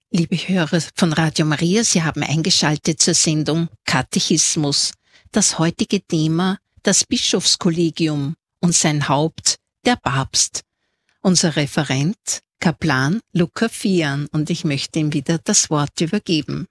Liebe Hörer von Radio Maria, Sie haben eingeschaltet zur Sendung Katechismus. Das heutige Thema, das Bischofskollegium und sein Haupt, der Papst. Unser Referent, Kaplan Luca Fian, und ich möchte ihm wieder das Wort übergeben.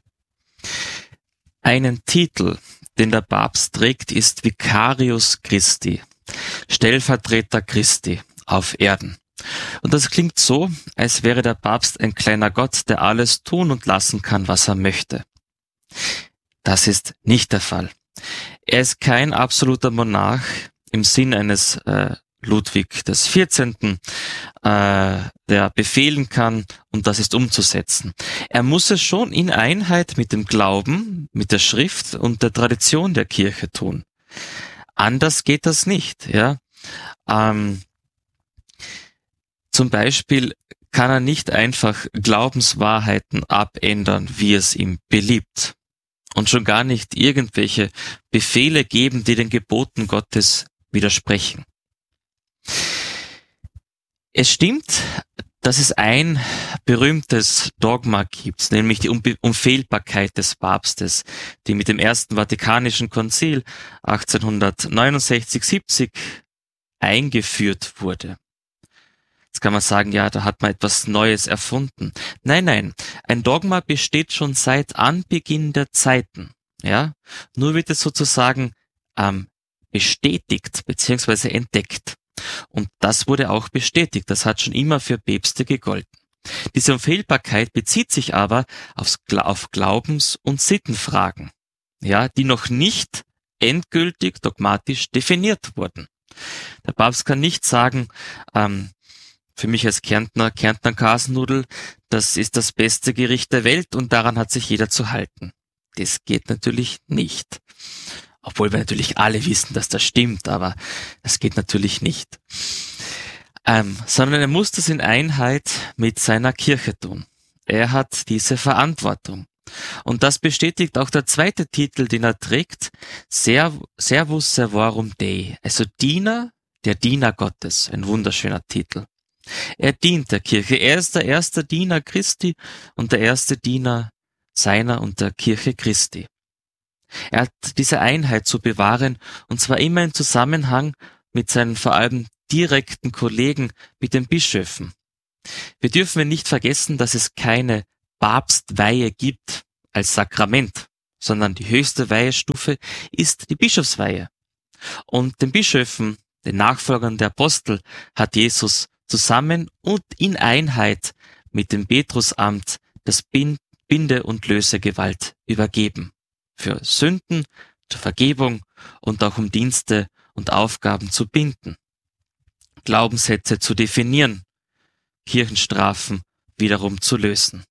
Einen Titel, den der Papst trägt, ist Vicarius Christi, Stellvertreter Christi auf Erden. Und das klingt so, als wäre der Papst ein kleiner Gott, der alles tun und lassen kann, was er möchte. Das ist nicht der Fall. Er ist kein absoluter Monarch im Sinn eines Ludwig des 14., der befehlen kann, und das ist umzusetzen. Er muss es schon in Einheit mit dem Glauben, mit der Schrift und der Tradition der Kirche tun. Anders geht das nicht, ja. Zum Beispiel kann er nicht einfach Glaubenswahrheiten abändern, wie es ihm beliebt. Und schon gar nicht irgendwelche Befehle geben, die den Geboten Gottes widersprechen. Es stimmt, dass es ein berühmtes Dogma gibt, nämlich die Unfehlbarkeit des Papstes, die mit dem Ersten Vatikanischen Konzil 1869-70 eingeführt wurde. Jetzt kann man sagen, ja, da hat man etwas Neues erfunden. Nein, ein Dogma besteht schon seit Anbeginn der Zeiten. Ja, nur wird es sozusagen bestätigt bzw. entdeckt. Und das wurde auch bestätigt. Das hat schon immer für Päpste gegolten. Diese Unfehlbarkeit bezieht sich aber auf Glaubens- und Sittenfragen, ja, die noch nicht endgültig dogmatisch definiert wurden. Der Papst kann nicht sagen, für mich als Kärntner Kasennudel, das ist das beste Gericht der Welt und daran hat sich jeder zu halten. Das geht natürlich nicht. Obwohl wir natürlich alle wissen, dass das stimmt, aber das geht natürlich nicht. Sondern er muss das in Einheit mit seiner Kirche tun. Er hat diese Verantwortung. Und das bestätigt auch der zweite Titel, den er trägt, Servus Servorum Dei, also Diener, der Diener Gottes, ein wunderschöner Titel. Er dient der Kirche. Er ist der erste Diener Christi und der erste Diener seiner und der Kirche Christi. Er hat diese Einheit zu bewahren, und zwar immer im Zusammenhang mit seinen vor allem direkten Kollegen, mit den Bischöfen. Wir dürfen nicht vergessen, dass es keine Papstweihe gibt als Sakrament, sondern die höchste Weihestufe ist die Bischofsweihe. Und den Bischöfen, den Nachfolgern der Apostel, hat Jesus zusammen und in Einheit mit dem Petrusamt das Binde- und Lösegewalt übergeben. Für Sünden, zur Vergebung und auch um Dienste und Aufgaben zu binden. Glaubenssätze zu definieren, Kirchenstrafen wiederum zu lösen.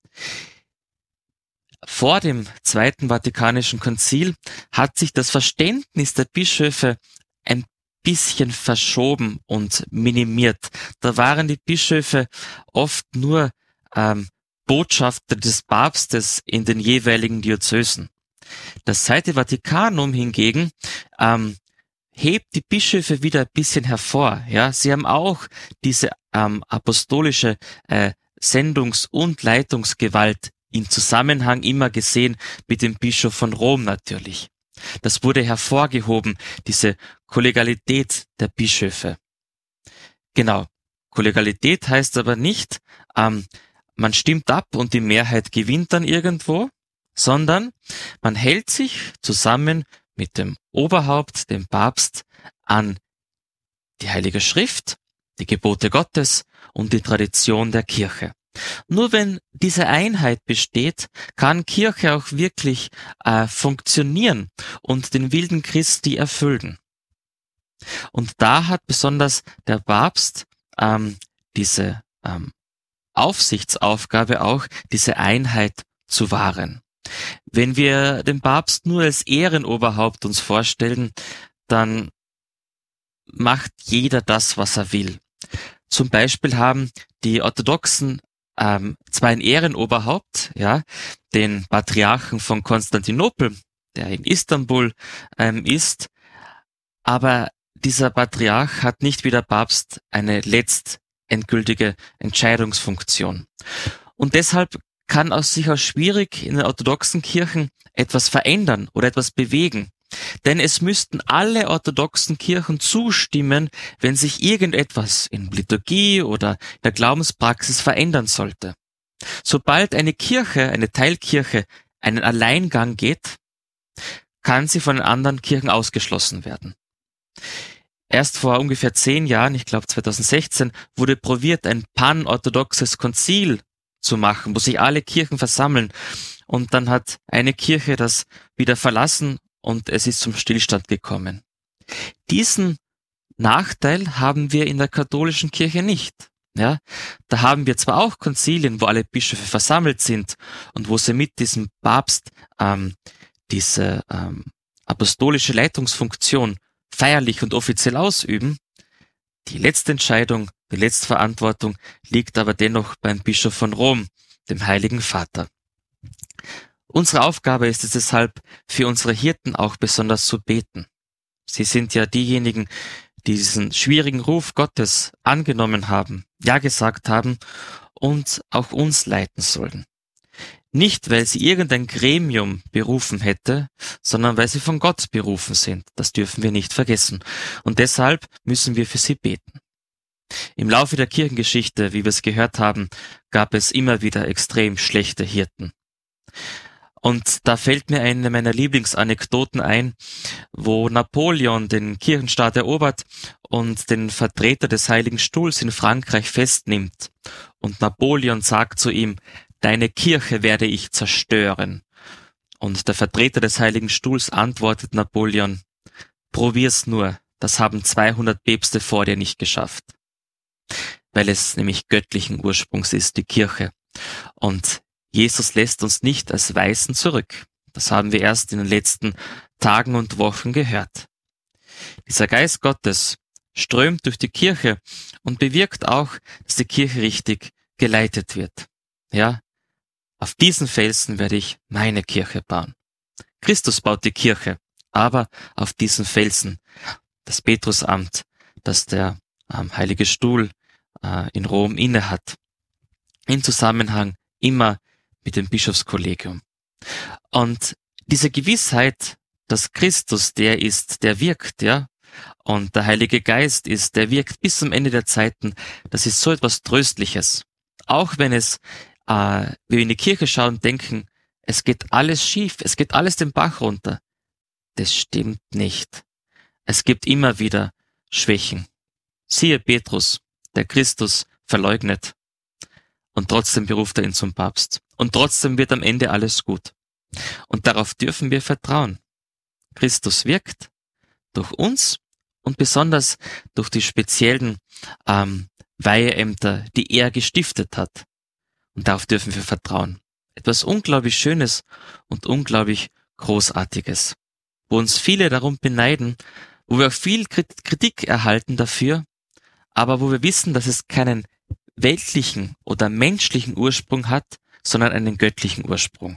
Vor dem Zweiten Vatikanischen Konzil hat sich das Verständnis der Bischöfe ein bisschen verschoben und minimiert. Da waren die Bischöfe oft nur Botschafter des Papstes in den jeweiligen Diözesen. Das Zweite Vatikanum hingegen hebt die Bischöfe wieder ein bisschen hervor. Ja, sie haben auch diese apostolische Sendungs- und Leitungsgewalt im Zusammenhang immer gesehen mit dem Bischof von Rom natürlich. Das wurde hervorgehoben, diese Kollegialität der Bischöfe. Genau, Kollegialität heißt aber nicht, man stimmt ab und die Mehrheit gewinnt dann irgendwo, sondern man hält sich zusammen mit dem Oberhaupt, dem Papst, an die Heilige Schrift, die Gebote Gottes und die Tradition der Kirche. Nur wenn diese Einheit besteht, kann Kirche auch wirklich funktionieren und den Willen Christi erfüllen. Und da hat besonders der Papst diese Aufsichtsaufgabe auch, diese Einheit zu wahren. Wenn wir den Papst nur als Ehrenoberhaupt uns vorstellen, dann macht jeder das, was er will. Zum Beispiel haben die Orthodoxen zwar ein Ehrenoberhaupt, ja, den Patriarchen von Konstantinopel, der in Istanbul ist, aber dieser Patriarch hat nicht wie der Papst eine letztendgültige Entscheidungsfunktion. Und deshalb kann sich auch schwierig in den orthodoxen Kirchen etwas verändern oder etwas bewegen. Denn es müssten alle orthodoxen Kirchen zustimmen, wenn sich irgendetwas in Liturgie oder in der Glaubenspraxis verändern sollte. Sobald eine Kirche, eine Teilkirche, einen Alleingang geht, kann sie von den anderen Kirchen ausgeschlossen werden. Erst vor ungefähr 10 Jahren, ich glaube 2016, wurde probiert, ein panorthodoxes Konzil zu machen, wo sich alle Kirchen versammeln. Und dann hat eine Kirche das wieder verlassen und es ist zum Stillstand gekommen. Diesen Nachteil haben wir in der katholischen Kirche nicht. Ja, da haben wir zwar auch Konzilien, wo alle Bischöfe versammelt sind und wo sie mit diesem Papst diese apostolische Leitungsfunktion feierlich und offiziell ausüben. Die letzte Entscheidung, die letzte Verantwortung liegt aber dennoch beim Bischof von Rom, dem Heiligen Vater. Unsere Aufgabe ist es deshalb, für unsere Hirten auch besonders zu beten. Sie sind ja diejenigen, die diesen schwierigen Ruf Gottes angenommen haben, ja gesagt haben und auch uns leiten sollen. Nicht, weil sie irgendein Gremium berufen hätte, sondern weil sie von Gott berufen sind. Das dürfen wir nicht vergessen. Und deshalb müssen wir für sie beten. Im Laufe der Kirchengeschichte, wie wir es gehört haben, gab es immer wieder extrem schlechte Hirten. Und da fällt mir eine meiner Lieblingsanekdoten ein, wo Napoleon den Kirchenstaat erobert und den Vertreter des Heiligen Stuhls in Frankreich festnimmt. Und Napoleon sagt zu ihm: Deine Kirche werde ich zerstören. Und der Vertreter des Heiligen Stuhls antwortet Napoleon: Probier's nur, das haben 200 Päpste vor dir nicht geschafft. Weil es nämlich göttlichen Ursprungs ist, die Kirche. Und Jesus lässt uns nicht als Weisen zurück. Das haben wir erst in den letzten Tagen und Wochen gehört. Dieser Geist Gottes strömt durch die Kirche und bewirkt auch, dass die Kirche richtig geleitet wird. Ja, auf diesen Felsen werde ich meine Kirche bauen. Christus baut die Kirche, aber auf diesen Felsen. Das Petrusamt, das der Heilige Stuhl in Rom innehat. In Zusammenhang immer mit dem Bischofskollegium. Und diese Gewissheit, dass Christus der ist, der wirkt, ja, und der Heilige Geist ist, der wirkt bis zum Ende der Zeiten, das ist so etwas Tröstliches. Auch wenn wir in die Kirche schauen und denken, es geht alles schief, es geht alles den Bach runter. Das stimmt nicht. Es gibt immer wieder Schwächen. Siehe Petrus, der Christus verleugnet. Und trotzdem beruft er ihn zum Papst. Und trotzdem wird am Ende alles gut. Und darauf dürfen wir vertrauen. Christus wirkt durch uns und besonders durch die speziellen Weiheämter, die er gestiftet hat. Und darauf dürfen wir vertrauen. Etwas unglaublich Schönes und unglaublich Großartiges. Wo uns viele darum beneiden, wo wir auch viel Kritik erhalten dafür, aber wo wir wissen, dass es keinen weltlichen oder menschlichen Ursprung hat, sondern einen göttlichen Ursprung.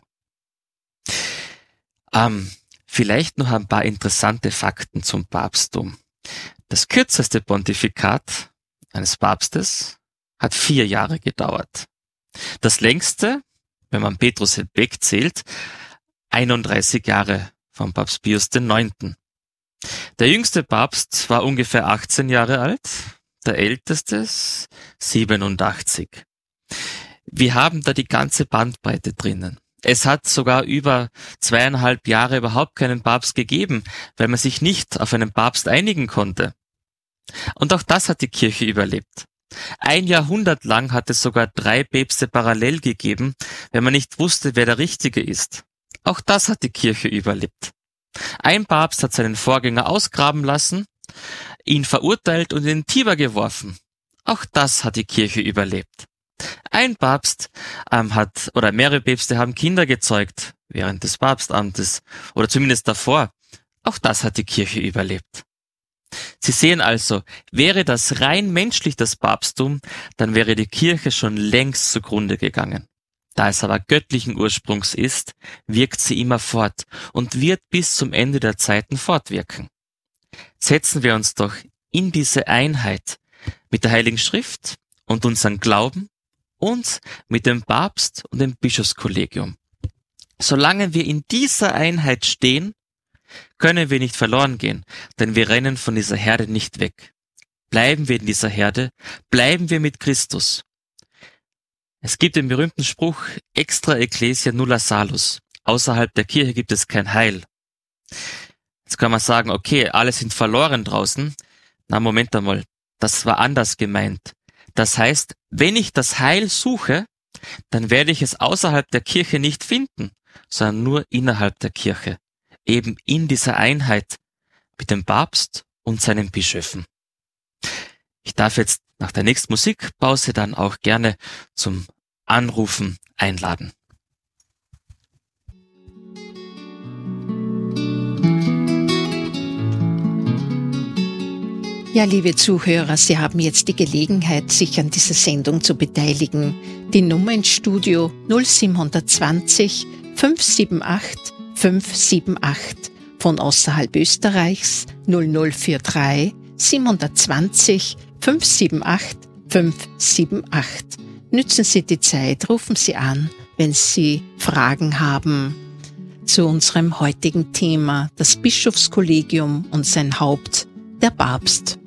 Vielleicht noch ein paar interessante Fakten zum Papsttum. Das kürzeste Pontifikat eines Papstes hat 4 Jahre gedauert. Das längste, wenn man Petrus wegzählt, 31 Jahre vom Papst Pius IX. Der jüngste Papst war ungefähr 18 Jahre alt, der älteste 87. Wir haben da die ganze Bandbreite drinnen. Es hat sogar über 2,5 Jahre überhaupt keinen Papst gegeben, weil man sich nicht auf einen Papst einigen konnte. Und auch das hat die Kirche überlebt. 1 Jahrhundert lang hat es sogar 3 Päpste parallel gegeben, wenn man nicht wusste, wer der Richtige ist. Auch das hat die Kirche überlebt. Ein Papst hat seinen Vorgänger ausgraben lassen, ihn verurteilt und in den Tiber geworfen. Auch das hat die Kirche überlebt. Ein Papst oder mehrere Päpste haben Kinder gezeugt während des Papstamtes oder zumindest davor. Auch das hat die Kirche überlebt. Sie sehen also, wäre das rein menschlich das Papsttum, dann wäre die Kirche schon längst zugrunde gegangen. Da es aber göttlichen Ursprungs ist, wirkt sie immer fort und wird bis zum Ende der Zeiten fortwirken. Setzen wir uns doch in diese Einheit mit der Heiligen Schrift und unseren Glauben und mit dem Papst und dem Bischofskollegium. Solange wir in dieser Einheit stehen, können wir nicht verloren gehen, denn wir rennen von dieser Herde nicht weg. Bleiben wir in dieser Herde, bleiben wir mit Christus. Es gibt den berühmten Spruch, extra ecclesia nulla salus. Außerhalb der Kirche gibt es kein Heil. Jetzt kann man sagen, okay, alle sind verloren draußen. Na, Moment einmal, das war anders gemeint. Das heißt, wenn ich das Heil suche, dann werde ich es außerhalb der Kirche nicht finden, sondern nur innerhalb der Kirche. Eben in dieser Einheit mit dem Papst und seinen Bischöfen. Ich darf jetzt nach der nächsten Musikpause dann auch gerne zum Anrufen einladen. Ja, liebe Zuhörer, Sie haben jetzt die Gelegenheit, sich an dieser Sendung zu beteiligen. Die Nummer ins Studio 0720 578 578. Von außerhalb Österreichs 0043 720 578 578. Nützen Sie die Zeit, rufen Sie an, wenn Sie Fragen haben zu unserem heutigen Thema, das Bischofskollegium und sein Haupt, der Papst.